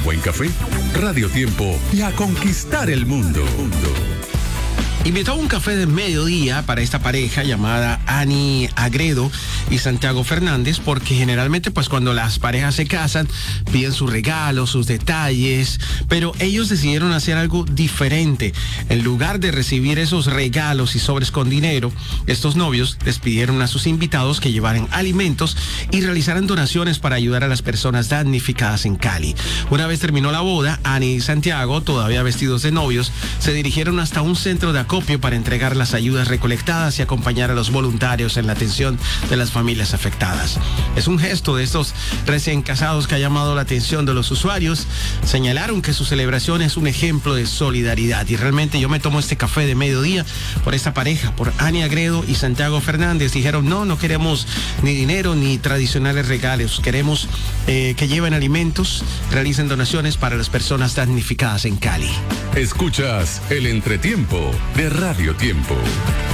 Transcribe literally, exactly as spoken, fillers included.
buen café, Radio Tiempo y a conquistar el mundo. Invitó a un café de mediodía para esta pareja llamada Ani Agredo y Santiago Fernández, porque generalmente pues cuando las parejas se casan piden sus regalos, sus detalles, pero ellos decidieron hacer algo diferente. En lugar de recibir esos regalos y sobres con dinero, estos novios les pidieron a sus invitados que llevaran alimentos y realizaran donaciones para ayudar a las personas damnificadas en Cali. Una vez terminó la boda, Ani y Santiago, todavía vestidos de novios, se dirigieron hasta un centro de acopio para entregar las ayudas recolectadas y acompañar a los voluntarios en la atención de las familias afectadas. Es un gesto de estos recién casados que ha llamado la atención de los usuarios. Señalaron que su celebración es un ejemplo de solidaridad y realmente yo me tomo este café de mediodía por esta pareja, por Ani Agredo y Santiago Fernández. Dijeron, no, no queremos ni dinero ni tradicionales regalos, queremos eh, que lleven alimentos, realicen donaciones para las personas damnificadas en Cali. Escuchas el entretiempo de Radio Tiempo.